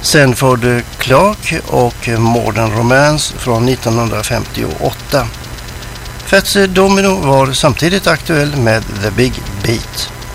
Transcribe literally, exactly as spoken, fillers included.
Sanford Clark och Modern Romance från nittonhundrafemtioåtta. Fats Domino var samtidigt aktuell med The Big Beat.